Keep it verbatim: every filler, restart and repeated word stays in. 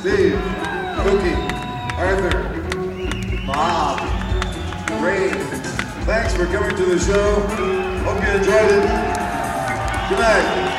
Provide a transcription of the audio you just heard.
Steve, Cookie, Arthur, Bob, Ray, thanks for coming to the show. Hope you enjoyed it. Good night.